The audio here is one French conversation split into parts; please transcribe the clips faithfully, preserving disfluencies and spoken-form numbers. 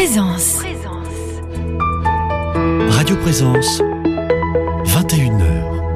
Présence. Radio Présence, vingt et une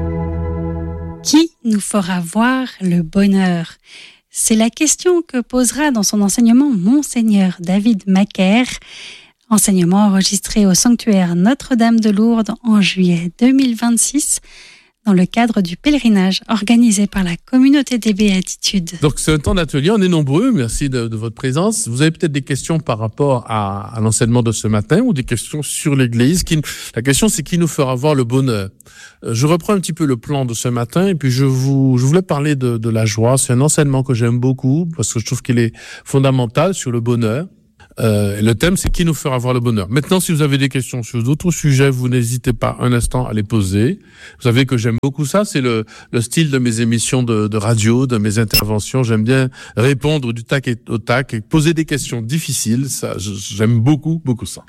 heures. Qui nous fera voir le bonheur ? C'est la question que posera dans son enseignement Monseigneur David Macaire, enseignement enregistré au sanctuaire Notre-Dame de Lourdes en juillet deux mille vingt-six, dans le cadre du pèlerinage organisé par la communauté des Béatitudes. Donc c'est un temps d'atelier, on est nombreux, merci de, de votre présence. Vous avez peut-être des questions par rapport à, à l'enseignement de ce matin ou des questions sur l'Église. Qui, la question c'est qui nous fera voir le bonheur. Euh, je reprends un petit peu le plan de ce matin et puis je vous, je voulais parler de, de la joie. C'est un enseignement que j'aime beaucoup parce que je trouve qu'il est fondamental sur le bonheur. Euh, le thème, c'est qui nous fera voir le bonheur. Maintenant, si vous avez des questions sur d'autres sujets, vous n'hésitez pas un instant à les poser. Vous savez que j'aime beaucoup ça. C'est le, le style de mes émissions de, de radio, de mes interventions. J'aime bien répondre du tac et au tac et poser des questions difficiles. Ça, j'aime beaucoup, beaucoup ça.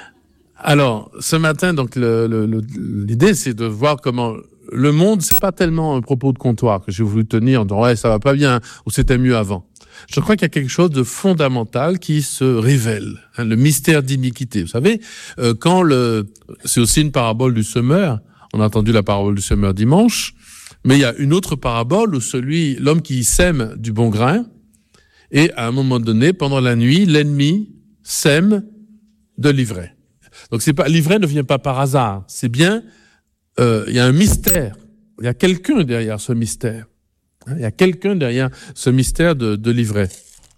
Alors, ce matin, donc, le, le, le, l'idée, c'est de voir comment le monde, c'est pas tellement un propos de comptoir que j'ai voulu tenir en disant, ouais, ça va pas bien, ou c'était mieux avant. Je crois qu'il y a quelque chose de fondamental qui se révèle, hein, le mystère d'iniquité. Vous savez, euh, quand le, c'est aussi une parabole du semeur. On a entendu la parabole du semeur dimanche, mais il y a une autre parabole où celui, l'homme qui sème du bon grain, et à un moment donné, pendant la nuit, l'ennemi sème de l'ivraie. Donc c'est pas, l'ivraie ne vient pas par hasard. C'est bien, euh, il y a un mystère. Il y a quelqu'un derrière ce mystère. Il y a quelqu'un derrière ce mystère de, de l'ivraie.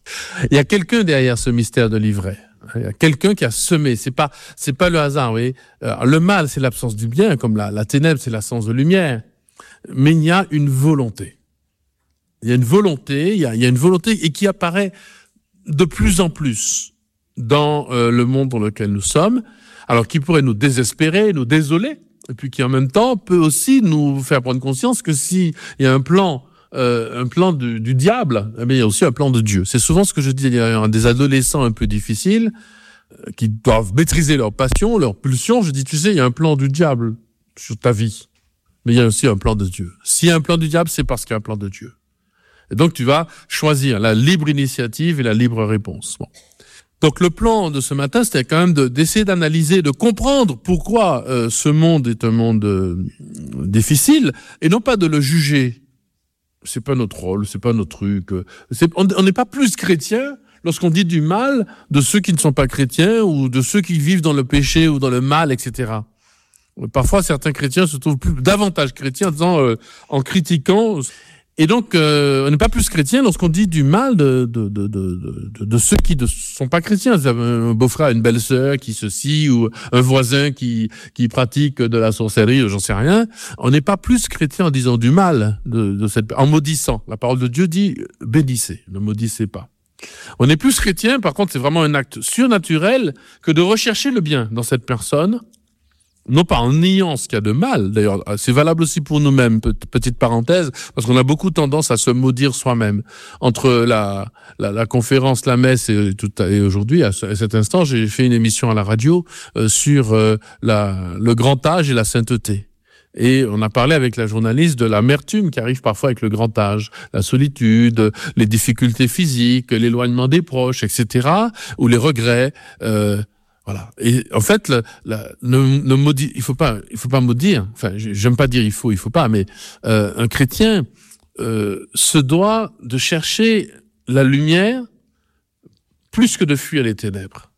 Il y a quelqu'un derrière ce mystère de l'ivraie. Il y a quelqu'un qui a semé. C'est pas, c'est pas le hasard, oui. Alors, le mal, c'est l'absence du bien, comme la, la ténèbre, c'est l'absence de lumière. Mais il y a une volonté. Il y a une volonté, il y a, il y a une volonté et qui apparaît de plus en plus dans euh, le monde dans lequel nous sommes. Alors, qui pourrait nous désespérer, nous désoler, et puis qui en même temps peut aussi nous faire prendre conscience que si il y a un plan Euh, un plan du, du diable, mais il y a aussi un plan de Dieu. C'est souvent ce que je dis à des adolescents un peu difficiles, euh, qui doivent maîtriser leur passion, leur pulsion. Je dis, tu sais, il y a un plan du diable sur ta vie, mais il y a aussi un plan de Dieu. S'il y a un plan du diable, c'est parce qu'il y a un plan de Dieu. Et donc, tu vas choisir la libre initiative et la libre réponse. Bon. Donc, le plan de ce matin, c'était quand même de, d'essayer d'analyser, de comprendre pourquoi euh, ce monde est un monde euh, difficile, et non pas de le juger. C'est pas notre rôle, c'est pas notre truc. C'est, on n'est pas plus chrétien lorsqu'on dit du mal de ceux qui ne sont pas chrétiens ou de ceux qui vivent dans le péché ou dans le mal, et cetera. Parfois, certains chrétiens se trouvent plus, davantage chrétiens en, disant, euh, en critiquant. Et donc, euh, on n'est pas plus chrétien lorsqu'on dit du mal de, de, de, de, de, de ceux qui ne sont pas chrétiens. Vous avez un beau-frère, une belle-sœur qui ceci, ou un voisin qui, qui pratique de la sorcellerie, j'en sais rien. On n'est pas plus chrétien en disant du mal de, de cette, en maudissant. La parole de Dieu dit, bénissez, ne maudissez pas. On est plus chrétien, par contre, c'est vraiment un acte surnaturel que de rechercher le bien dans cette personne. Non pas en niant ce qu'il y a de mal, d'ailleurs, c'est valable aussi pour nous-mêmes, petite parenthèse, parce qu'on a beaucoup tendance à se maudire soi-même. Entre la, la, la conférence, la messe et, tout, et aujourd'hui, à, ce, à cet instant, j'ai fait une émission à la radio euh, sur euh, la, le grand âge et la sainteté. Et on a parlé avec la journaliste de l'amertume qui arrive parfois avec le grand âge, la solitude, les difficultés physiques, l'éloignement des proches, et cetera, ou les regrets, euh, Voilà. Et en fait, le, la, le, le maudit, il faut pas, il faut pas maudire. Enfin, j'aime pas dire il faut, il faut pas, mais euh, un chrétien euh, se doit de chercher la lumière plus que de fuir les ténèbres.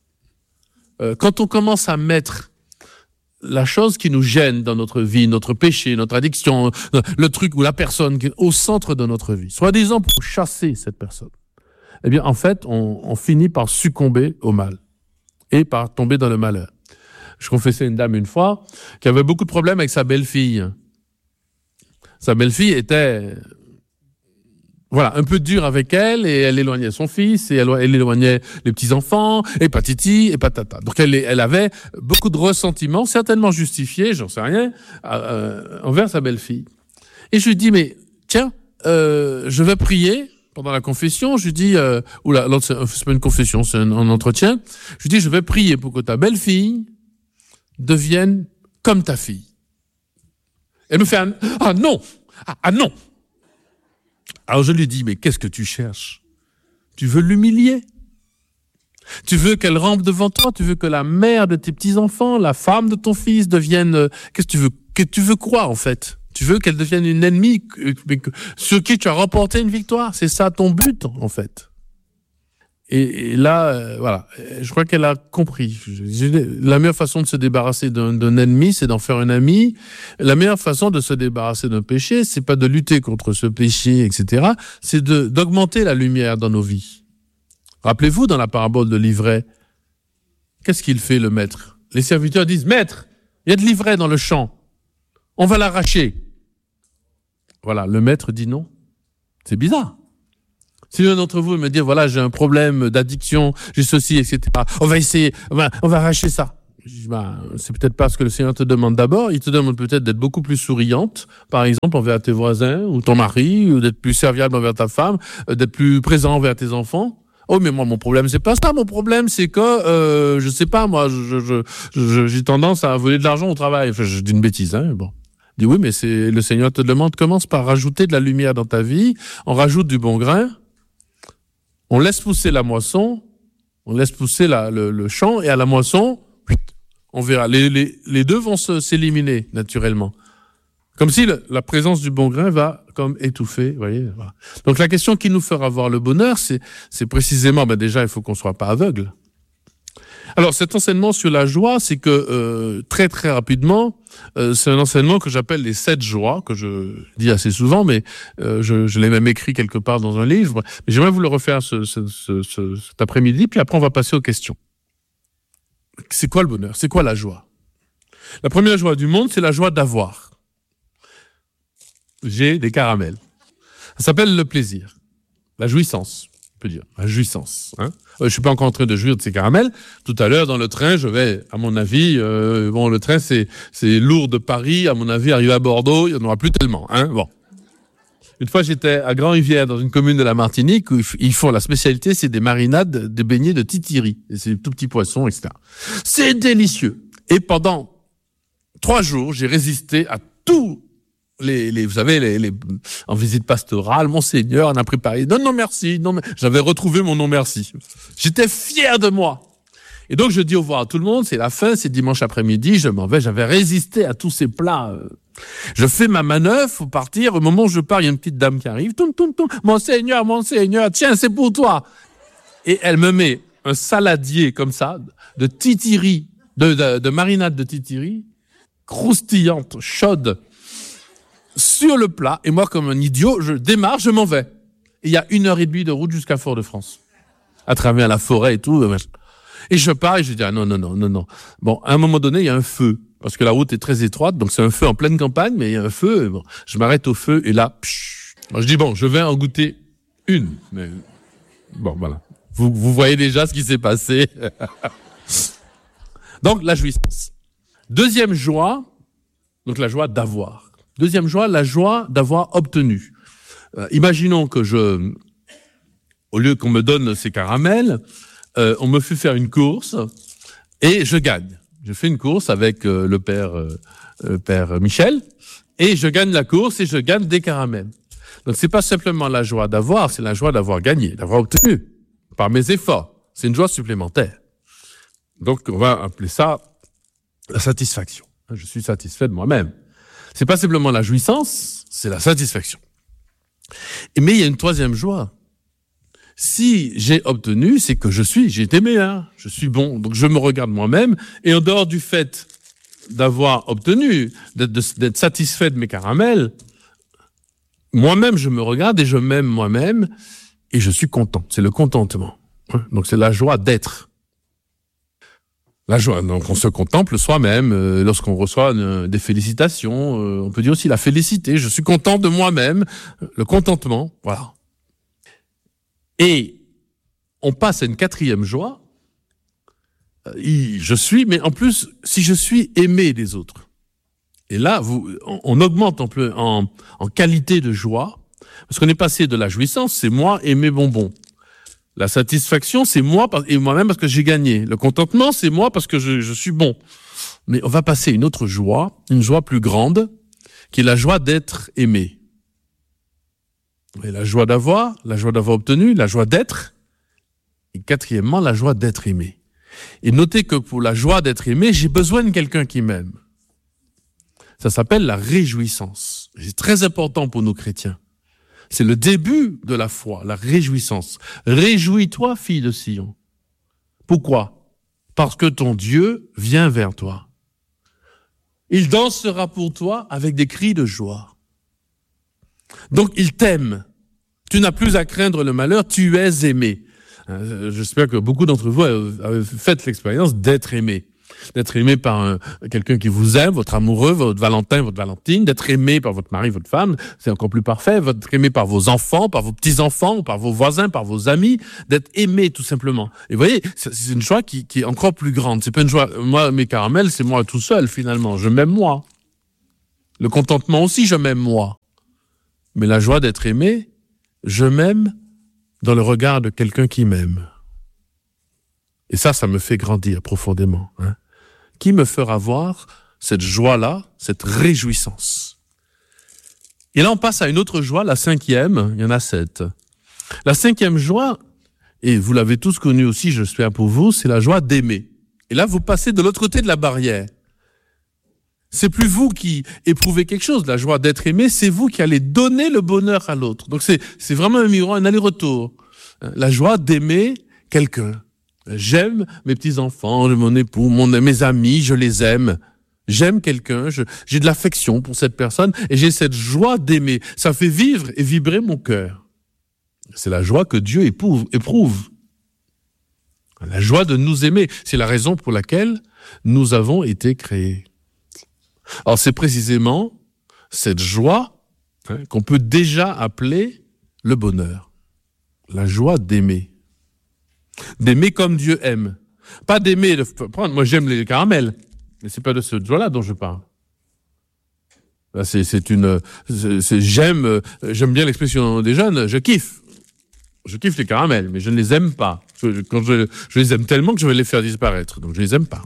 Euh, quand on commence à mettre la chose qui nous gêne dans notre vie, notre péché, notre addiction, le truc ou la personne au centre de notre vie, soi-disant pour chasser cette personne, eh bien, en fait, on, on finit par succomber au mal et par tomber dans le malheur. Je confessais à une dame une fois qui avait beaucoup de problèmes avec sa belle-fille. Sa belle-fille était, voilà, un peu dure avec elle et elle éloignait son fils et elle, elle éloignait les petits-enfants et patiti et patata. Donc elle, elle avait beaucoup de ressentiments, certainement justifiés, j'en sais rien, euh, envers sa belle-fille. Et je lui dis, mais tiens, euh, je vais prier. Pendant la confession, je lui dis, euh, ou là, c'est, c'est pas une confession, c'est un, un entretien. Je lui dis, je vais prier pour que ta belle-fille devienne comme ta fille. Elle me fait un, ah non, ah, ah non. Alors je lui dis, mais qu'est-ce que tu cherches? Tu veux l'humilier? Tu veux qu'elle rampe devant toi, tu veux que la mère de tes petits-enfants, la femme de ton fils devienne... euh, Qu'est-ce que tu veux, que tu veux quoi, en fait? Tu veux qu'elle devienne une ennemie que- que- sur qui tu as remporté une victoire? C'est ça ton but, en fait. Et, et là, euh, voilà, je crois qu'elle a compris. Je- je- La meilleure façon de se débarrasser d'un, d'un ennemi, c'est d'en faire un ami. La meilleure façon de se débarrasser d'un péché, c'est pas de lutter contre ce péché, et cetera. C'est de, d'augmenter la lumière dans nos vies. Rappelez-vous, dans la parabole de l'ivraie, qu'est-ce qu'il fait, le maître? Les serviteurs disent, maître, il y a de l'ivraie dans le champ. On va l'arracher. Voilà, le maître dit non. C'est bizarre. Si l'un d'entre vous me dit, voilà, j'ai un problème d'addiction, j'ai ceci, et cetera. On va essayer, on va, on va arracher ça. Je dis, bah, c'est peut-être pas ce que le Seigneur te demande d'abord. Il te demande peut-être d'être beaucoup plus souriante, par exemple, envers tes voisins, ou ton mari, ou d'être plus serviable envers ta femme, euh, d'être plus présent envers tes enfants. Oh, mais moi, mon problème, c'est pas ça. Mon problème, c'est que, euh, je sais pas, moi, je, je, je, j'ai tendance à voler de l'argent au travail. Enfin, je dis une bêtise, hein, bon. Il dit, oui, mais c'est, le Seigneur te demande, commence par rajouter de la lumière dans ta vie, on rajoute du bon grain, on laisse pousser la moisson, on laisse pousser la, le, le champ, et à la moisson, on verra. Les, les, les deux vont se, s'éliminer naturellement. Comme si le, la présence du bon grain va comme étouffer. Vous voyez, voilà. Donc la question qui nous fera voir le bonheur, c'est, c'est précisément, ben déjà, il faut qu'on ne soit pas aveugle. Alors cet enseignement sur la joie, c'est que euh, très très rapidement, euh, c'est un enseignement que j'appelle les sept joies, que je dis assez souvent, mais euh, je, je l'ai même écrit quelque part dans un livre. Mais j'aimerais vous le refaire ce, ce, ce, ce, cet après-midi, puis après on va passer aux questions. C'est quoi le bonheur? C'est quoi la joie? La première joie du monde, c'est la joie d'avoir. J'ai des caramels. Ça s'appelle le plaisir, la jouissance. Peut dire, la jouissance. Hein. Euh, je suis pas encore en train de jouir de ces caramels. Tout à l'heure, dans le train, je vais, à mon avis, euh, bon, le train, c'est, c'est lourd de Paris. À mon avis, arrivé à Bordeaux, il n'y en aura plus tellement. Hein. Bon. Une fois, j'étais à Grand-Rivière, dans une commune de la Martinique, où ils font la spécialité, c'est des marinades, des beignets de titiri. Et c'est des tout petits poissons, et cetera. C'est délicieux. Et pendant trois jours, j'ai résisté à tout. Les, les, vous savez, les, les, en visite pastorale, Monseigneur en a préparé. Non, non, merci. Non, mais j'avais retrouvé mon non merci. J'étais fier de moi. Et donc, je dis au revoir à tout le monde. C'est la fin, c'est dimanche après-midi. Je m'en vais. J'avais résisté à tous ces plats. Je fais ma manœuvre pour partir. Au moment où je pars, il y a une petite dame qui arrive. Toum, toum, toum. Monseigneur, Monseigneur, tiens, c'est pour toi. Et elle me met un saladier comme ça, de titiri, de, de, de marinade de titiri, croustillante, chaude, sur le plat, et moi, comme un idiot, je démarre, je m'en vais. Et il y a une heure et demie de route jusqu'à Fort-de-France, à travers la forêt et tout. Et je pars et je dis, ah non, non, non, non, non. Bon, à un moment donné, il y a un feu, parce que la route est très étroite, donc c'est un feu en pleine campagne, mais il y a un feu. Bon, je m'arrête au feu, et là, psh, je dis, bon, je vais en goûter une. Mais bon, voilà. Vous, vous voyez déjà ce qui s'est passé. Donc, la jouissance. Deuxième joie, donc la joie d'avoir. Deuxième joie, la joie d'avoir obtenu. Euh, imaginons que je, au lieu qu'on me donne ces caramels, euh, on me fait faire une course et je gagne. Je fais une course avec euh, le père, euh, le père Michel et je gagne la course et je gagne des caramels. Donc c'est pas simplement la joie d'avoir, c'est la joie d'avoir gagné, d'avoir obtenu par mes efforts. C'est une joie supplémentaire. Donc on va appeler ça la satisfaction. Je suis satisfait de moi-même. C'est pas simplement la jouissance, c'est la satisfaction. Mais il y a une troisième joie. Si j'ai obtenu, c'est que je suis, j'ai été meilleur, je suis bon. Donc je me regarde moi-même, et en dehors du fait d'avoir obtenu, d'être, d'être satisfait de mes caramels, moi-même je me regarde et je m'aime moi-même, et je suis content. C'est le contentement. Donc c'est la joie d'être. La joie, donc on se contemple soi-même euh, lorsqu'on reçoit euh, des félicitations. Euh, on peut dire aussi la félicité. Je suis content de moi-même, le contentement, voilà. Et on passe à une quatrième joie. Euh, je suis, mais en plus, si je suis aimé des autres. Et là, vous, on, on augmente un peu en, en qualité de joie, parce qu'on est passé de la jouissance, c'est moi et mes bonbons. La satisfaction, c'est moi et moi-même parce que j'ai gagné. Le contentement, c'est moi parce que je, je suis bon. Mais on va passer à une autre joie, une joie plus grande, qui est la joie d'être aimé. Et la joie d'avoir, la joie d'avoir obtenu, la joie d'être. Et quatrièmement, la joie d'être aimé. Et notez que pour la joie d'être aimé, j'ai besoin de quelqu'un qui m'aime. Ça s'appelle la réjouissance. C'est très important pour nous chrétiens. C'est le début de la foi, la réjouissance. Réjouis-toi, fille de Sion. Pourquoi ? Parce que ton Dieu vient vers toi. Il dansera pour toi avec des cris de joie. Donc, il t'aime. Tu n'as plus à craindre le malheur, tu es aimé. J'espère que beaucoup d'entre vous avez fait l'expérience d'être aimé. D'être aimé par un, quelqu'un qui vous aime, votre amoureux, votre Valentin, votre Valentine, d'être aimé par votre mari, votre femme, c'est encore plus parfait, d'être aimé par vos enfants, par vos petits-enfants, par vos voisins, par vos amis, d'être aimé tout simplement. Et vous voyez, c'est une joie qui, qui est encore plus grande. C'est pas une joie, moi, mes caramels, c'est moi tout seul finalement, je m'aime moi. Le contentement aussi, je m'aime moi. Mais la joie d'être aimé, je m'aime dans le regard de quelqu'un qui m'aime. Et ça, ça me fait grandir profondément. Hein. Qui me fera voir cette joie-là, cette réjouissance? Et là, on passe à une autre joie, la cinquième, il y en a sept. La cinquième joie, et vous l'avez tous connue aussi, j'espère pour vous, c'est la joie d'aimer. Et là, vous passez de l'autre côté de la barrière. C'est plus vous qui éprouvez quelque chose, la joie d'être aimé, c'est vous qui allez donner le bonheur à l'autre. Donc c'est, c'est vraiment un miroir, un aller-retour. La joie d'aimer quelqu'un. J'aime mes petits-enfants, mon époux, mon, mes amis, je les aime. J'aime quelqu'un, je, j'ai de l'affection pour cette personne et j'ai cette joie d'aimer. Ça fait vivre et vibrer mon cœur. C'est la joie que Dieu éprouve, éprouve. La joie de nous aimer. C'est la raison pour laquelle nous avons été créés. Alors c'est précisément cette joie hein, qu'on peut déjà appeler le bonheur. La joie d'aimer. D'aimer comme Dieu aime. Pas d'aimer, de prendre, moi j'aime les caramels, mais c'est pas de ce joie-là dont je parle. Là, c'est, c'est une, c'est, c'est, j'aime, j'aime bien l'expression des jeunes, je kiffe. Je kiffe les caramels, mais je ne les aime pas. Je, quand je, je les aime tellement que je vais les faire disparaître, donc je les aime pas.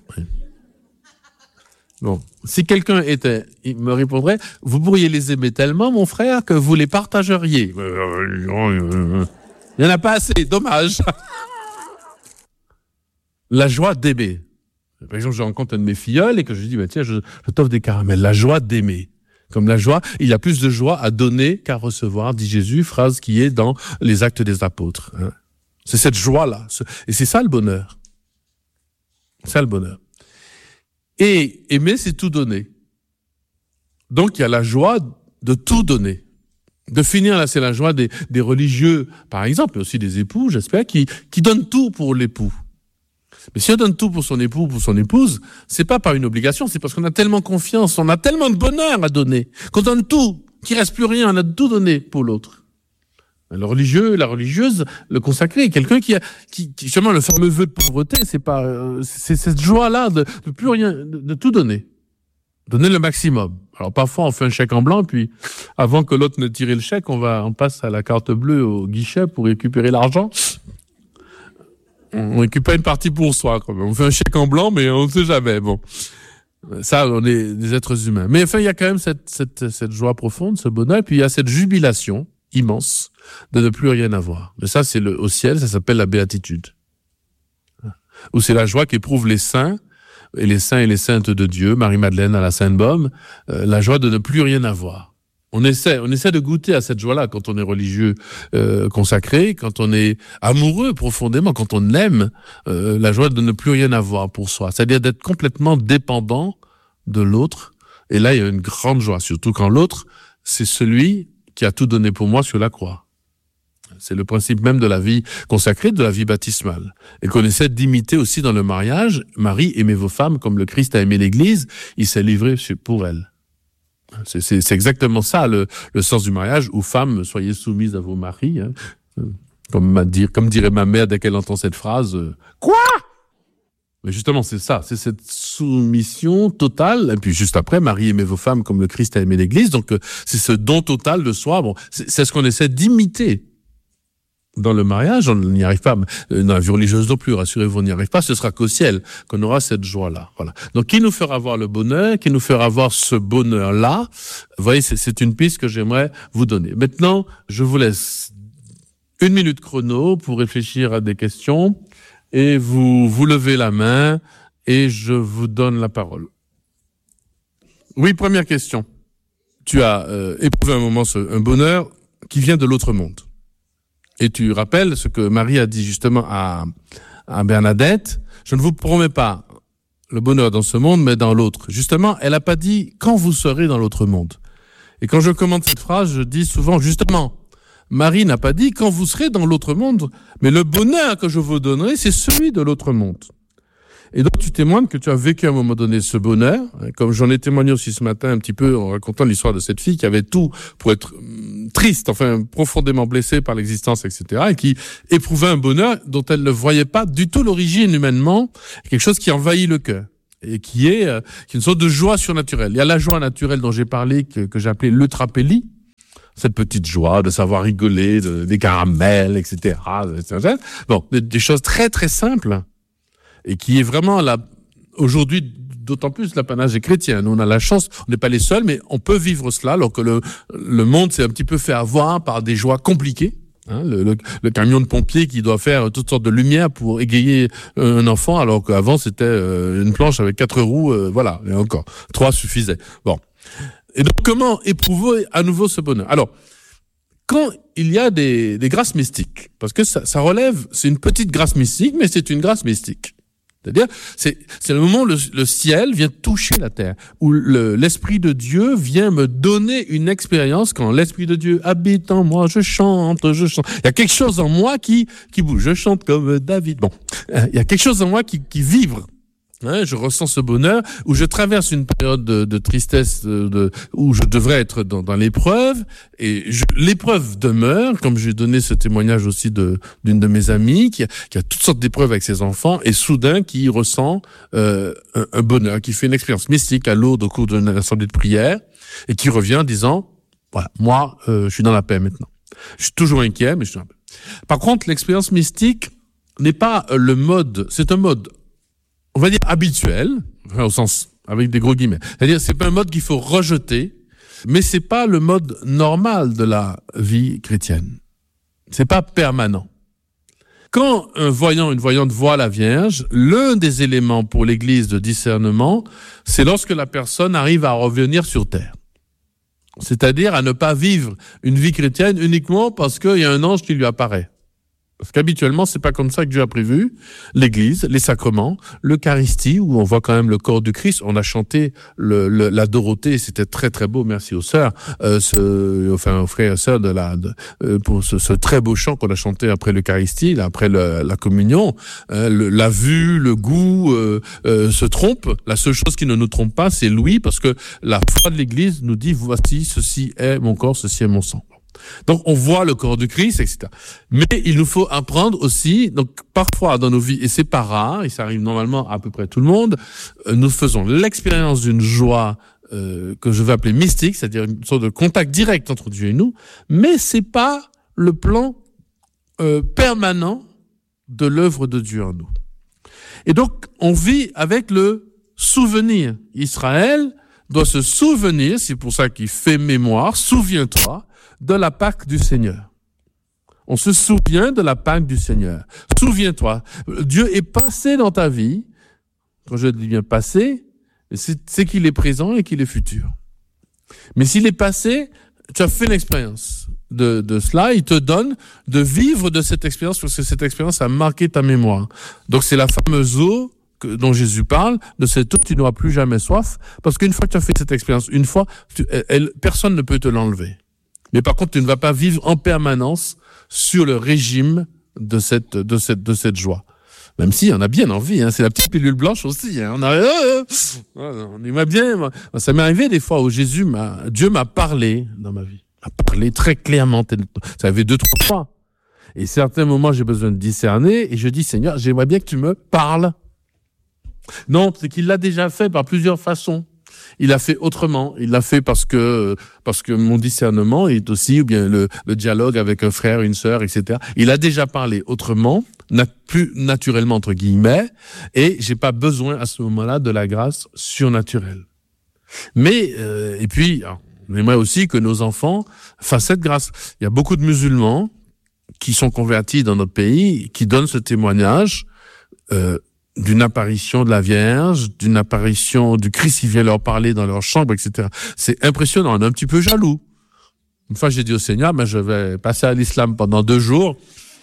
Bon. Si quelqu'un était, il me répondrait, vous pourriez les aimer tellement, mon frère, que vous les partageriez. Il n'y en a pas assez, dommage. La joie d'aimer. Par exemple, je rencontre un de mes filleuls et que je lui dis, bah, tiens, je, je t'offre des caramels. La joie d'aimer. Comme la joie, il y a plus de joie à donner qu'à recevoir, dit Jésus, phrase qui est dans les Actes des Apôtres. Hein. C'est cette joie-là. Et c'est ça le bonheur. C'est ça le bonheur. Et aimer, c'est tout donner. Donc, il y a la joie de tout donner. De finir, là, c'est la joie des, des religieux, par exemple, mais aussi des époux, j'espère, qui, qui donnent tout pour l'époux. Mais si on donne tout pour son époux ou pour son épouse, c'est pas par une obligation, c'est parce qu'on a tellement confiance, on a tellement de bonheur à donner, qu'on donne tout, qu'il reste plus rien, on a tout donné pour l'autre. Le religieux, la religieuse, le consacré, quelqu'un qui a, qui, qui justement, le fameux vœu de pauvreté, c'est pas, euh, c'est cette joie-là de, de plus rien, de, de tout donner. Donner le maximum. Alors parfois on fait un chèque en blanc, puis avant que l'autre ne tire le chèque, on va, on passe à la carte bleue au guichet pour récupérer l'argent. On récupère une partie pour soi, quand même. On fait un chèque en blanc, mais on ne sait jamais. Bon, ça, on est des êtres humains. Mais enfin, il y a quand même cette, cette, cette joie profonde, ce bonheur, et puis il y a cette jubilation immense de ne plus rien avoir. Mais ça, c'est le, au ciel, ça s'appelle la béatitude. Ou c'est la joie qu'éprouvent les saints, et les saints et les saintes de Dieu, Marie-Madeleine à la Sainte-Baume, euh, la joie de ne plus rien avoir. On essaie, on essaie de goûter à cette joie-là quand on est religieux euh, consacré, quand on est amoureux profondément, quand on aime, euh, la joie de ne plus rien avoir pour soi. C'est-à-dire d'être complètement dépendant de l'autre. Et là, il y a une grande joie, surtout quand l'autre, c'est celui qui a tout donné pour moi sur la croix. C'est le principe même de la vie consacrée, de la vie baptismale. Et qu'on essaie d'imiter aussi dans le mariage. Marie, aimez vos femmes comme le Christ a aimé l'Église. Il s'est livré pour elle. C'est, c'est, c'est exactement ça, le, le sens du mariage, où femmes, soyez soumises à vos maris. Hein. Comme, ma, dire, comme dirait ma mère dès qu'elle entend cette phrase, euh, quoi? Mais justement, c'est ça, c'est cette soumission totale. Et puis juste après, Marie, aimez vos femmes comme le Christ a aimé l'Église. Donc euh, c'est ce don total de soi. Bon, c'est, c'est ce qu'on essaie d'imiter. Dans le mariage, on n'y arrive pas. Dans la vie religieuse non plus, rassurez-vous, on n'y arrive pas. Ce sera qu'au ciel qu'on aura cette joie-là. Voilà. Donc, qui nous fera voir le bonheur, qui nous fera voir ce bonheur-là. Vous voyez, c'est, c'est une piste que j'aimerais vous donner. Maintenant, je vous laisse une minute chrono pour réfléchir à des questions et vous, vous levez la main et je vous donne la parole. Oui, première question. Tu as euh, éprouvé un moment ce, un bonheur qui vient de l'autre monde. Et tu rappelles ce que Marie a dit justement à, à Bernadette. Je ne vous promets pas le bonheur dans ce monde, mais dans l'autre. Justement, elle n'a pas dit quand vous serez dans l'autre monde. Et quand je commente cette phrase, je dis souvent justement, Marie n'a pas dit quand vous serez dans l'autre monde, mais le bonheur que je vous donnerai, c'est celui de l'autre monde. Et donc, tu témoignes que tu as vécu à un moment donné ce bonheur, comme j'en ai témoigné aussi ce matin un petit peu en racontant l'histoire de cette fille qui avait tout pour être triste, enfin profondément blessée par l'existence, et cetera, et qui éprouvait un bonheur dont elle ne voyait pas du tout l'origine humainement, quelque chose qui envahit le cœur et qui est, euh, qui est une sorte de joie surnaturelle. Il y a la joie naturelle dont j'ai parlé, que, que j'ai appelée l'eutrapélie, cette petite joie de savoir rigoler, de, des caramels, et cetera. et cetera. Bon, des, des choses très très simples. Et qui est vraiment là, aujourd'hui, d'autant plus l'apanage des chrétiens. Nous, on a la chance, on n'est pas les seuls, mais on peut vivre cela, alors que le, le monde s'est un petit peu fait avoir par des joies compliquées. Hein, le, le, le camion de pompier qui doit faire toutes sortes de lumières pour égayer un enfant, alors qu'avant, c'était une planche avec quatre roues, euh, voilà, et encore, trois suffisaient. Bon. Et donc, comment éprouver à nouveau ce bonheur? Alors, quand il y a des, des grâces mystiques, parce que ça, ça relève, c'est une petite grâce mystique, mais c'est une grâce mystique. C'est-à-dire, c'est, c'est le moment où le, le ciel vient toucher la terre, où le, l'Esprit de Dieu vient me donner une expérience. Quand l'Esprit de Dieu habite en moi, je chante, je chante. Il y a quelque chose en moi qui, qui bouge. Je chante comme David. Bon, il y a quelque chose en moi qui, qui vibre. Hein, je ressens ce bonheur, où je traverse une période de, de tristesse, de, de, où je devrais être dans, dans l'épreuve, et je, l'épreuve demeure, comme j'ai donné ce témoignage aussi de, d'une de mes amies, qui a, qui a toutes sortes d'épreuves avec ses enfants, et soudain qui ressent euh, un, un bonheur, qui fait une expérience mystique à Lourdes au cours d'une assemblée de prière, et qui revient en disant, voilà, moi, euh, je suis dans la paix maintenant. Je suis toujours inquiet, mais je suis dans la paix. Par contre, l'expérience mystique n'est pas le mode, c'est un mode, on va dire habituel, au sens avec des gros guillemets. C'est-à-dire, c'est pas un mode qu'il faut rejeter, mais c'est pas le mode normal de la vie chrétienne. C'est pas permanent. Quand un voyant, une voyante voit la Vierge, l'un des éléments pour l'Église de discernement, c'est lorsque la personne arrive à revenir sur terre. C'est-à-dire à ne pas vivre une vie chrétienne uniquement parce qu'il y a un ange qui lui apparaît. Parce qu'habituellement, c'est pas comme ça que Dieu a prévu. L'Église, les sacrements, l'Eucharistie, où on voit quand même le corps du Christ. On a chanté le, le, la Dorothée, c'était très très beau. Merci aux sœurs, euh, ce, enfin aux frères et sœurs de la, de, euh, pour ce, ce très beau chant qu'on a chanté après l'Eucharistie, là, après le, la communion. Euh, le, la vue, le goût euh, euh, se trompent. La seule chose qui ne nous trompe pas, c'est l'ouïe, parce que la foi de l'Église nous dit voici, ceci est mon corps, ceci est mon sang. Donc, on voit le corps du Christ, et cetera. Mais il nous faut apprendre aussi, donc parfois dans nos vies, et c'est pas rare, et ça arrive normalement à peu près tout le monde, euh, nous faisons l'expérience d'une joie euh, que je vais appeler mystique, c'est-à-dire une sorte de contact direct entre Dieu et nous, mais c'est pas le plan euh, permanent de l'œuvre de Dieu en nous. Et donc, on vit avec le souvenir. Israël doit se souvenir, c'est pour ça qu'il fait mémoire, souviens-toi, de la Pâque du Seigneur. On se souvient de la Pâque du Seigneur. Souviens-toi, Dieu est passé dans ta vie. Quand je dis bien passé, c'est, c'est qu'il est présent et qu'il est futur. Mais s'il est passé, tu as fait l'expérience de, de cela. Il te donne de vivre de cette expérience parce que cette expérience a marqué ta mémoire. Donc c'est la fameuse eau que, dont Jésus parle. De cette eau, tu n'auras plus jamais soif parce qu'une fois que tu as fait cette expérience, une fois, tu, elle, personne ne peut te l'enlever. Mais par contre, tu ne vas pas vivre en permanence sur le régime de cette, de cette, de cette joie. Même si on a bien envie, hein. C'est la petite pilule blanche aussi, hein. On a, euh, euh, on aimerait bien. Ça m'est arrivé des fois où Jésus m'a, Dieu m'a parlé dans ma vie. M'a parlé très clairement. Ça avait deux, trois fois. Et certains moments, j'ai besoin de discerner et je dis, Seigneur, j'aimerais bien que tu me parles. Non, c'est qu'il l'a déjà fait par plusieurs façons. Il l'a fait autrement. Il l'a fait parce que parce que mon discernement est aussi, ou bien le, le dialogue avec un frère, une sœur, et cetera. Il a déjà parlé autrement, nat- plus naturellement entre guillemets, et j'ai pas besoin à ce moment-là de la grâce surnaturelle. Mais euh, et puis, alors, on aimerait aussi que nos enfants fassent cette grâce. Il y a beaucoup de musulmans qui sont convertis dans notre pays, qui donnent ce témoignage euh, d'une apparition de la Vierge, d'une apparition du Christ qui vient leur parler dans leur chambre, et cetera. C'est impressionnant, on est un petit peu jaloux. Une fois, j'ai dit au Seigneur, ben, je vais passer à l'islam pendant deux jours,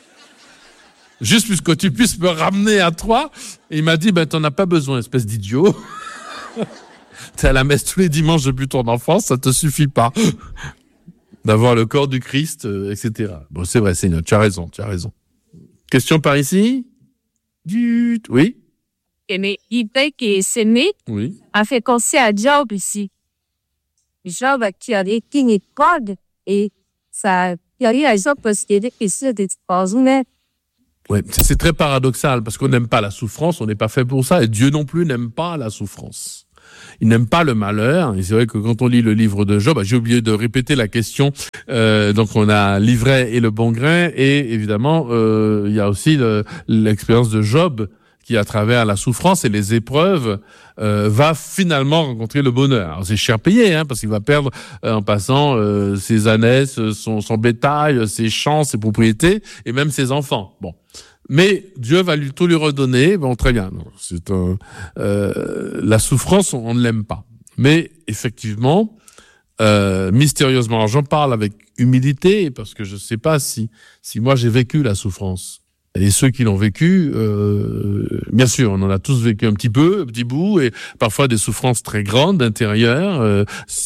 juste puisque tu puisses me ramener à toi. Et il m'a dit, ben, t'en as pas besoin, espèce d'idiot. T'es à la messe tous les dimanches depuis ton enfance, ça te suffit pas d'avoir le corps du Christ, euh, et cetera. Bon, c'est vrai, Seigneur, tu as raison, tu as raison. Question par ici? Du... Oui? Mais l'idée qui est sémée Oui. a fait penser à Job ici. Job qui a été king et God et ça il y a eu à Job parce qu'il était question de mais Ouais, c'est très paradoxal parce qu'on n'aime pas la souffrance, on n'est pas fait pour ça et Dieu non plus n'aime pas la souffrance. Il n'aime pas le malheur. Et c'est vrai que quand on lit le livre de Job, bah, j'ai oublié de répéter la question. Euh, donc on a l'ivraie et le bon grain et évidemment euh, il y a aussi le, l'expérience de Job qui, à travers la souffrance et les épreuves, euh, va finalement rencontrer le bonheur. Alors, c'est cher payé, hein, parce qu'il va perdre euh, en passant euh, ses ânesses, son, son bétail, ses champs, ses propriétés, et même ses enfants. Bon, mais Dieu va lui tout lui redonner. Bon, très bien. Non, c'est un, euh, la souffrance, on, on ne l'aime pas. Mais effectivement, euh, mystérieusement, alors j'en parle avec humilité parce que je ne sais pas si si moi j'ai vécu la souffrance. Et ceux qui l'ont vécu, euh, bien sûr, on en a tous vécu un petit peu, un petit bout, et parfois des souffrances très grandes intérieures, euh,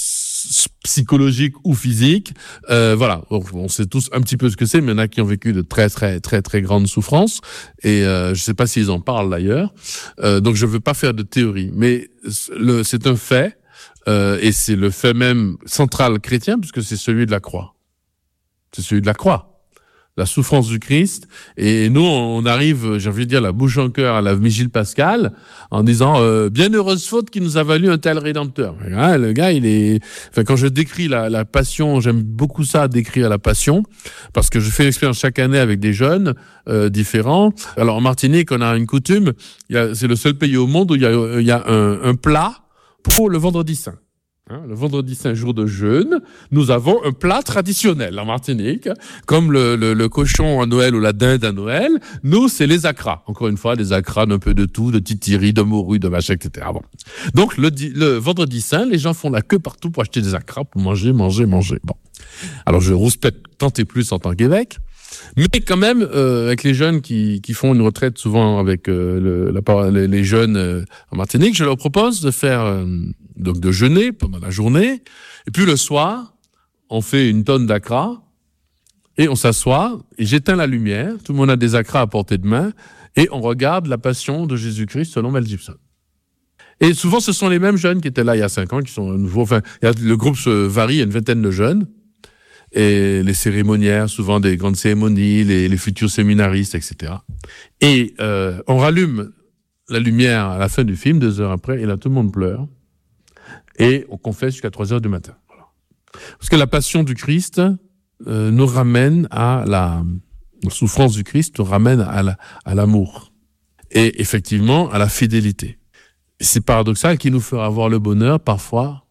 psychologiques ou physiques. Euh, voilà, on, on sait tous un petit peu ce que c'est, mais il y en a qui ont vécu de très très très très grandes souffrances. Et euh, je sais pas s'ils en parlent d'ailleurs. Euh, donc je veux pas faire de théorie, mais le, c'est un fait, euh, et c'est le fait même central chrétien, puisque c'est celui de la croix. C'est celui de la croix. La souffrance du Christ, et nous on arrive, j'ai envie de dire, la bouche en cœur à la vigile pascale, en disant euh, bienheureuse faute qui nous a valu un tel rédempteur. Hein, le gars, il est, enfin quand je décris la, la passion, j'aime beaucoup ça, décrire la passion, parce que je fais l'expérience chaque année avec des jeunes euh, différents. Alors en Martinique, on a une coutume, il y a, c'est le seul pays au monde où il y a, il y a un, un plat pour le vendredi saint. Hein, le vendredi saint, jour de jeûne, nous avons un plat traditionnel en Martinique, comme le, le, le cochon à Noël ou la dinde à Noël. Nous, c'est les acras. Encore une fois, des acras d'un peu de tout, de titiri, de morue, de machin, et cetera. Bon. Donc, le, le vendredi saint, les gens font la queue partout pour acheter des acras, pour manger, manger, manger. Bon. Alors, je rouspète tant et plus en tant qu'évêque. Mais quand même, euh, avec les jeunes qui, qui font une retraite souvent avec euh, le, la, les, les jeunes euh, en Martinique, je leur propose de faire euh, donc de jeûner pendant la journée, et puis le soir, on fait une tonne d'acras et on s'assoit et j'éteins la lumière. Tout le monde a des acras à portée de main et on regarde la Passion de Jésus-Christ selon Mel Gibson. Et souvent, ce sont les mêmes jeunes qui étaient là il y a cinq ans, qui sont nouveaux. Enfin, il y a, le groupe se varie, il y a une vingtaine de jeunes. Et les cérémoniaires, souvent des grandes cérémonies, les, les futurs séminaristes, et cetera. Et euh, on rallume la lumière à la fin du film, deux heures après, et là tout le monde pleure. Et on confesse jusqu'à trois heures du matin. Voilà. Parce que la passion du Christ euh, nous ramène à la, la souffrance du Christ, nous ramène à, la, à l'amour. Et effectivement, à la fidélité. Et c'est paradoxal qui nous fera avoir le bonheur, parfois,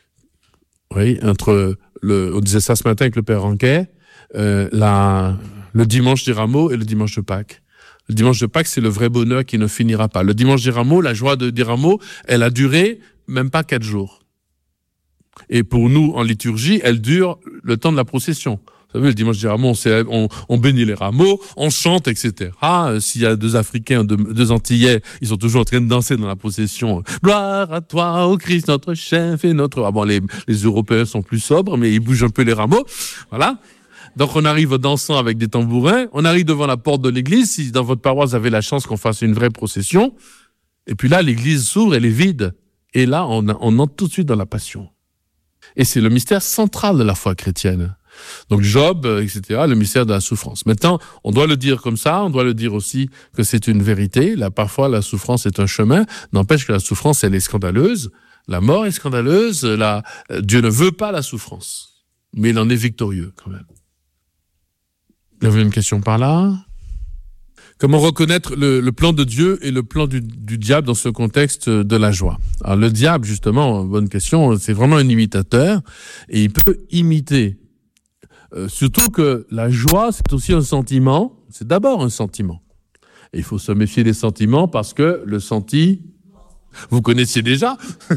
oui, entre... Le, on disait ça ce matin avec le Père Ranquet, euh, la, le dimanche des Rameaux et le dimanche de Pâques. Le dimanche de Pâques, c'est le vrai bonheur qui ne finira pas. Le dimanche des Rameaux, la joie de, des Rameaux, elle a duré même pas quatre jours. Et pour nous, en liturgie, elle dure le temps de la procession. Vous savez, le dimanche des Rameaux, on, on, on bénit les rameaux, on chante, et cetera. Ah, s'il y a deux Africains, deux, deux Antillais, ils sont toujours en train de danser dans la procession. Gloire à toi, ô Christ, notre chef et notre... Ah bon, les, les Européens sont plus sobres, mais ils bougent un peu les rameaux. Voilà. Donc, on arrive dansant avec des tambourins. On arrive devant la porte de l'église. Si dans votre paroisse, vous avez la chance qu'on fasse une vraie procession. Et puis là, l'église s'ouvre, elle est vide. Et là, on, on entre tout de suite dans la passion. Et c'est le mystère central de la foi chrétienne. Donc Job, et cetera, le mystère de la souffrance. Maintenant, on doit le dire comme ça, on doit le dire aussi que c'est une vérité. Là, parfois, la souffrance est un chemin. N'empêche que la souffrance, elle est scandaleuse. La mort est scandaleuse. La... Dieu ne veut pas la souffrance. Mais il en est victorieux, quand même. Il y avait une question par là. Comment reconnaître le, le plan de Dieu et le plan du, du diable dans ce contexte de la joie? Alors, le diable, justement, bonne question, c'est vraiment un imitateur. Et il peut imiter Euh, surtout que la joie, c'est aussi un sentiment. C'est d'abord un sentiment. Et il faut se méfier des sentiments parce que le senti, vous connaissiez déjà.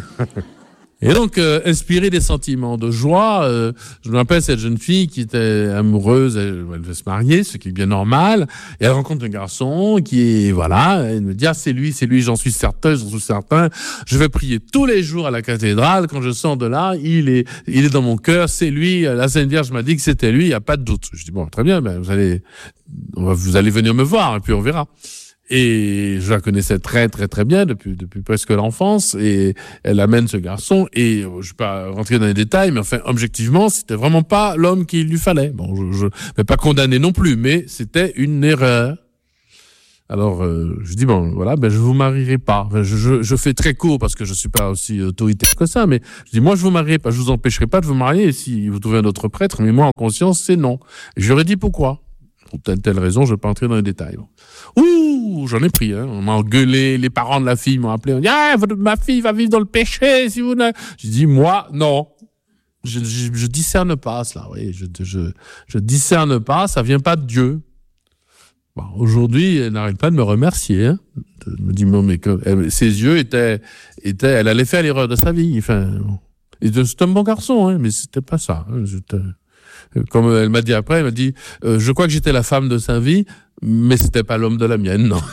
Et donc, euh, inspirer des sentiments de joie. Euh, je me rappelle cette jeune fille qui était amoureuse, elle, elle veut se marier, ce qui est bien normal. Et elle rencontre un garçon qui est, voilà, elle me dit, ah, c'est lui, c'est lui, j'en suis certain, j'en suis certain. Je vais prier tous les jours à la cathédrale. Quand je sors de là, il est, il est dans mon cœur, c'est lui. La Sainte Vierge m'a dit que c'était lui, il n'y a pas de doute. Je dis, bon, très bien, ben, vous allez, vous allez venir me voir et puis on verra. Et je la connaissais très très très bien depuis depuis presque l'enfance et elle amène ce garçon et je vais pas rentrer dans les détails mais enfin objectivement c'était vraiment pas l'homme qu'il lui fallait. Bon, je, je vais pas condamner non plus mais c'était une erreur. Alors euh, je dis bon voilà ben je vous marierai pas. Je, je je fais très court parce que je suis pas aussi autoritaire que ça mais je dis moi je vous marierai pas, je vous empêcherai pas de vous marier et si vous trouvez un autre prêtre mais moi en conscience c'est non. Et je leur ai dit pourquoi. Pour telle telle raison, je vais pas entrer dans les détails. Ouh, j'en ai pris, hein. On m'a engueulé, les parents de la fille m'ont appelé, on dit, ah, votre, ma fille va vivre dans le péché, si vous ne... J'ai dit, moi, non. Je, je, je discerne pas cela, oui, je, je, je discerne pas, ça vient pas de Dieu. Bon, aujourd'hui, elle n'arrête pas de me remercier, hein. Elle me dit, non, mais que, elle, ses yeux étaient, étaient, elle allait faire l'erreur de sa vie, enfin, c'est un bon garçon, hein, mais c'était pas ça, hein. J'étais... Comme elle m'a dit après, elle m'a dit euh, je crois que j'étais la femme de sa vie, mais c'était pas l'homme de la mienne, non.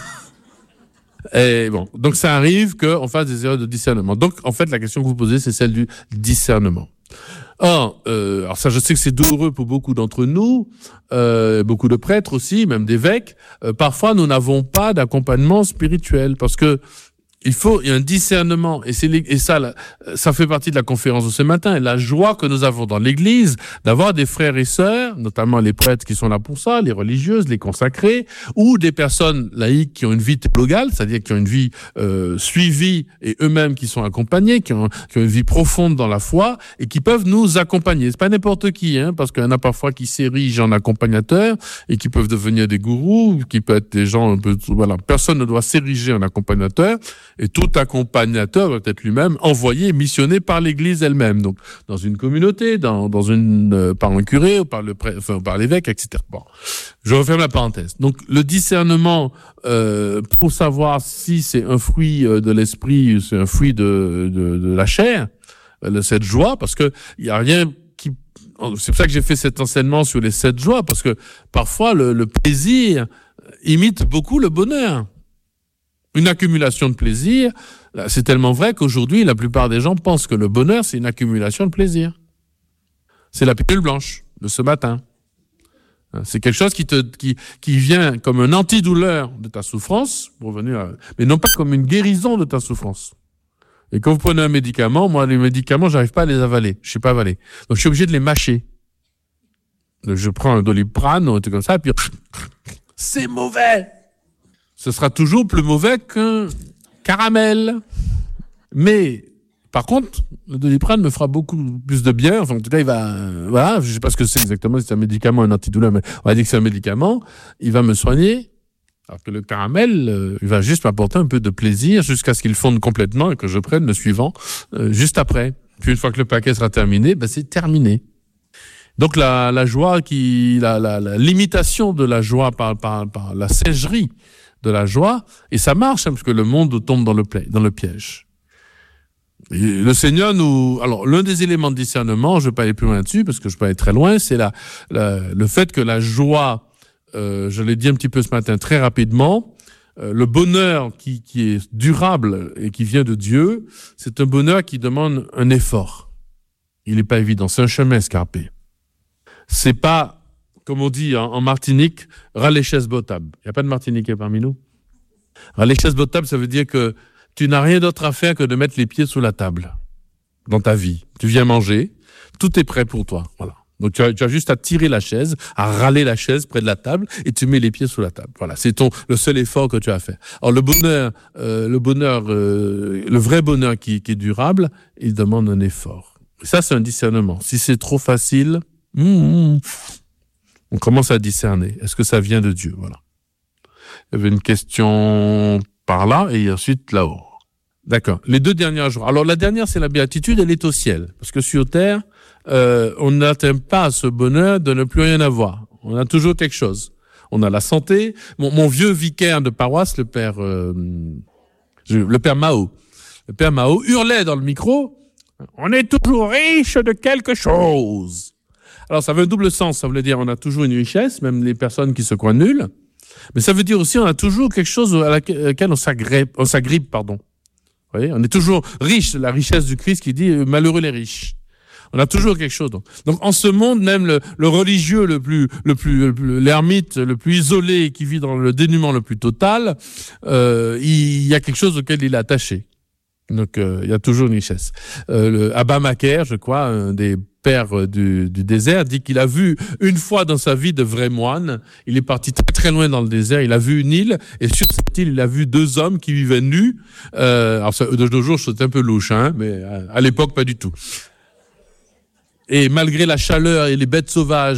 Et bon, donc ça arrive qu'on fasse des erreurs de discernement. Donc en fait, la question que vous posez, c'est celle du discernement. Or, euh, alors ça, je sais que c'est douloureux pour beaucoup d'entre nous, euh, beaucoup de prêtres aussi, même d'évêques. Euh, parfois, nous n'avons pas d'accompagnement spirituel parce que il faut, il y a un discernement, et c'est, et ça, là, ça fait partie de la conférence de ce matin, et la joie que nous avons dans l'Église, d'avoir des frères et sœurs, notamment les prêtres qui sont là pour ça, les religieuses, les consacrés, ou des personnes laïques qui ont une vie théologale, c'est-à-dire qui ont une vie euh, suivie, et eux-mêmes qui sont accompagnés, qui ont, qui ont une vie profonde dans la foi, et qui peuvent nous accompagner. C'est pas n'importe qui, hein, parce qu'il y en a parfois qui s'érigent en accompagnateurs, et qui peuvent devenir des gourous, qui peuvent être des gens un peu, voilà, personne ne doit s'ériger en accompagnateur, et tout accompagnateur doit être lui-même envoyé, missionné par l'Église elle-même. Donc, dans une communauté, dans, dans une, euh, par un curé ou par le prêtre, enfin, par l'évêque, et cetera. Bon. Je referme la parenthèse. Donc, le discernement, euh, pour savoir si c'est un fruit de l'esprit ou c'est un fruit de, de, de la chair, de cette joie, parce que il y a rien qui, c'est pour ça que j'ai fait cet enseignement sur les sept joies, parce que parfois le, le plaisir imite beaucoup le bonheur. Une accumulation de plaisir, c'est tellement vrai qu'aujourd'hui, la plupart des gens pensent que le bonheur, c'est une accumulation de plaisir. C'est la pilule blanche de ce matin. C'est quelque chose qui te, qui, qui vient comme un antidouleur de ta souffrance, pour venir à, mais non pas comme une guérison de ta souffrance. Et quand vous prenez un médicament, moi, les médicaments, j'arrive pas à les avaler. Je sais pas avaler. Donc, je suis obligé de les mâcher. Donc, je prends un Doliprane ou un truc comme ça, et puis, c'est mauvais! Ce sera toujours plus mauvais qu'un caramel. Mais, par contre, le Doliprane me fera beaucoup plus de bien. Enfin, en tout cas, il va, euh, voilà, je sais pas ce que c'est exactement, si c'est un médicament, un antidouleur, mais on va dire que c'est un médicament. Il va me soigner. Alors que le caramel, euh, il va juste m'apporter un peu de plaisir jusqu'à ce qu'il fonde complètement et que je prenne le suivant, euh, juste après. Puis une fois que le paquet sera terminé, ben, c'est terminé. Donc, la, la joie qui, la, la, la limitation de la joie par, par, par la seigerie de la joie, et ça marche, hein, parce que le monde tombe dans le, pla- dans le piège. Et le Seigneur nous... Alors, l'un des éléments de discernement, je ne vais pas aller plus loin là-dessus, parce que je ne vais pas aller très loin, c'est la, la, le fait que la joie, euh, je l'ai dit un petit peu ce matin très rapidement, euh, le bonheur qui, qui est durable et qui vient de Dieu, c'est un bonheur qui demande un effort. Il n'est pas évident, c'est un chemin escarpé. C'est pas... Comme on dit en Martinique, raléchès botab. Il n'y a pas de Martiniquais parmi nous. Raléchès botab, ça veut dire que tu n'as rien d'autre à faire que de mettre les pieds sous la table dans ta vie. Tu viens manger, tout est prêt pour toi. Voilà. Donc tu as, tu as juste à tirer la chaise, à râler la chaise près de la table et tu mets les pieds sous la table. Voilà, c'est ton le seul effort que tu as à faire. Alors le bonheur, euh, le bonheur, euh, le vrai bonheur qui, qui est durable, il demande un effort. Et ça, c'est un discernement. Si c'est trop facile. Mmh, mmh, on commence à discerner. Est-ce que ça vient de Dieu? Voilà. Il y avait une question par là et ensuite là-haut. D'accord. Les deux dernières jours. Alors la dernière, c'est la béatitude, elle est au ciel. Parce que sur terre, euh, on n'atteint pas ce bonheur de ne plus rien avoir. On a toujours quelque chose. On a la santé. Mon, mon vieux vicaire de paroisse, le père, euh, je, le père Mao, le père Mao hurlait dans le micro, on est toujours riche de quelque chose. Alors, ça veut un double sens. Ça veut dire on a toujours une richesse, même les personnes qui se croient nulles. Mais ça veut dire aussi on a toujours quelque chose à laquelle on s'agrippe, on s'agrippe, pardon. Vous voyez, on est toujours riche. La richesse du Christ qui dit malheureux les riches. On a toujours quelque chose. Donc, donc en ce monde, même le, le religieux le plus, le plus, le plus, l'ermite le plus isolé, qui vit dans le dénuement le plus total, euh, il y a quelque chose auquel il est attaché. Donc, euh, il y a toujours une richesse. Euh, le Abba Macaire, je crois, un des pères du, du désert, dit qu'il a vu une fois dans sa vie de vrai moine. Il est parti très très loin dans le désert. Il a vu une île et sur cette île, il a vu deux hommes qui vivaient nus. Euh, alors, ça, de nos jours, c'est un peu louche, hein, mais à, à l'époque, pas du tout. Et malgré la chaleur et les bêtes sauvages